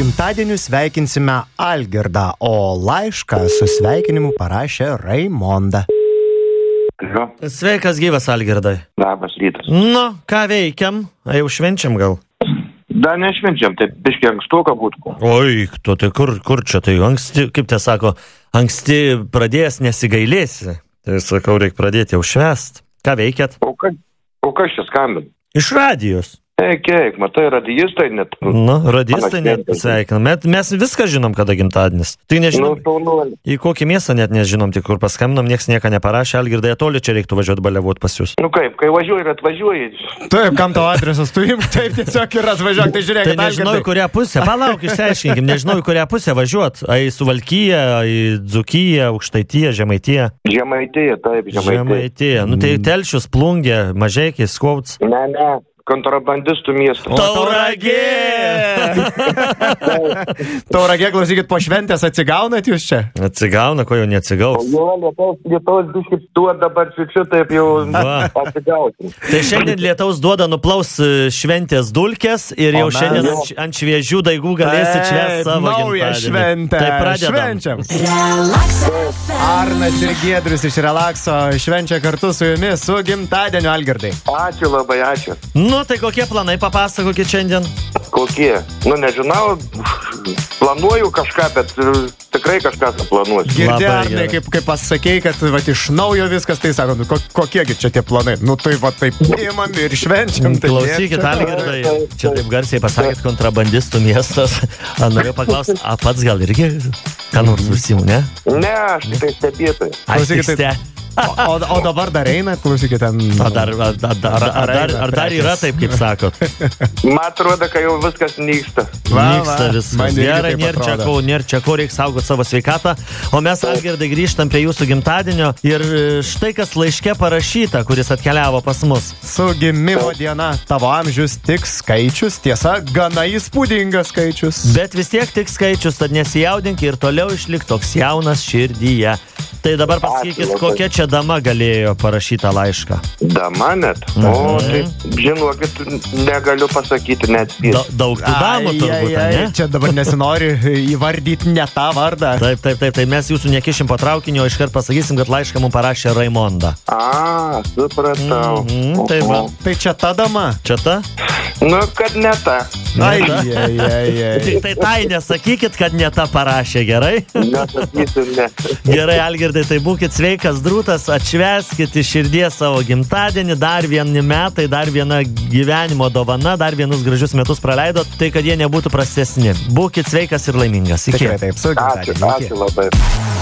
gimtadieniu sveikinsime Algirdą, o laišką su sveikinimu parašė Raimonda. Sveikas gyvas, Algirdai. Labas rytas. Nu, ką veikiam? Jau švenčiam gal? Dar nešvenčiam, tai biškai ankstoka būtų. Oi, tu tai kur čia tai anksti, kaip te sako, anksti pradėjęs nesigailėsi. Tai sakau, reikia pradėti jau švęst. Ką veikiat? O kas čia skambina? Iš radijos. Eik, matai, radijistai net. Nu, radijistai net sveikinam. Mes viską žinom, kada gimtadienis. Tai nežinom, į kokį miestą net nežinom, tik kur paskambinam, nieks nieko neparašė. Algirdai, toli čia reiktų važiuoti baliavot pas jūs. Nu kaip, kai važiuoji ir atvažiuoji. Taip, kam tavo adresas turim, taip tiesiog ir atvažiuok, tai žiūrėk. Tai nežinau, į kurią pusę. Palauk, išsiaiškinkim, nežinau, į kurią pusę važiuot. Ai Suvalkiją, ai Dzūkiją, Aukštaitiją, Žemaitiją. Žemaitiją, taip, Žemaitiją. Nu tai Telšius, Plungė, Mažeikis, Skouts. Ne. Kontrabandistų miestų. Tauragė! Tauragė, klausykit, po šventės atsigaunat jūs čia? Atsigauna, ko jau neatsigaus. Jo, lietaus biškai tuo dabar čiučiu, taip jau atsigausim. Tai šiandien lietaus duoda nuplaus šventės dulkės ir jau šiandien ant šviežių daigų galėsit švęsti savo naują šventę. Tai pradedam. Švenčiam. Arnas ir Giedrius iš Relakso švenčia kartu su jumis, su gimtadieniu, Algirdai. Ačiū labai, ačiū. Nu, tai kokie planai papasakokit šiandien? Kokie? Nu, nežinau, planuoju kažką, bet tikrai kažką planuosiu. Girdė, Arnai, kaip pasakėjai, kad vat, iš naujo viskas, tai sako, nu, kokiegi čia tie planai? Nu, tai va taip imam ir švenčiam. Tai klausykit, Algirdai, čia taip garsiai pasakėt kontrabandistų miestas. Norėjau paklausti, pats gal irgi ką nors užsiimu, ne? Ne, aš tai stebėtai. Klausykit, o dabar dar eina, klausykit ten. Ar dar yra taip, kaip sakot? Man atrodo, kad jau viskas nyksta. Nyksta viskas. Gerai, nėr čia ko, reikia saugoti savo sveikatą. O mes, Algirdai, grįžtam prie jūsų gimtadienio ir štai kas laiške parašyta, kuris atkeliavo pas mus. Su gimimo diena tavo amžius tik skaičius, tiesa, gana įspūdingas skaičius. Bet vis tiek tik skaičius, tad nesijaudink ir toliau išlik toks jaunas širdyje. Tai dabar pasakykit, kokia čia dama galėjo parašytą laišką. Dama net? O, tai žinokit, negaliu pasakyti net. Daug tų damų turbūt, ne? Čia dabar nesinori įvardyti ne tą vardą. Taip, tai mes jūsų nekišim po traukinio, iškart pasakysim, kad laišką mums parašė Raimonda. Supratau. Tai čia ta dama? Čia ta? Nu, kad ne ta. Tai tai nesakykit, kad ne ta parašė, gerai? Nesakysiu, ne. Gerai, Algirdai, tai būkit sveikas, drūtas, atšvęskit iš širdies savo gimtadienį, dar vieni metai, dar viena gyvenimo dovana, dar vienus gražius metus praleidot, tai kad jie nebūtų prastesni. Būkit sveikas ir laimingas. Iki. Tikrai taip, su gimtadieniu. Ačiū labai.